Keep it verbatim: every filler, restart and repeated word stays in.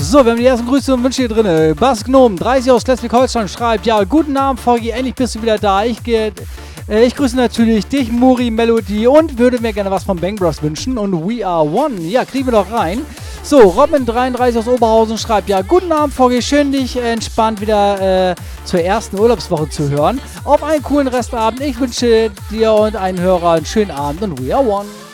So, wir haben die ersten Grüße und Wünsche hier drin. Bas Gnome, dreißig aus Schleswig-Holstein, schreibt, ja, guten Abend, Foggy, endlich bist du wieder da. Ich gehe... Äh, ich grüße natürlich dich, Muri, Melody und würde mir gerne was von Bang Bros wünschen. Und We Are One, ja, kriegen wir doch rein. So, Robin dreiunddreißig aus Oberhausen schreibt, ja, guten Abend, Foggy, schön dich äh, entspannt wieder äh, zur ersten Urlaubswoche zu hören. Auf einen coolen Restabend. Ich wünsche dir und einen Hörer einen schönen Abend und We Are One.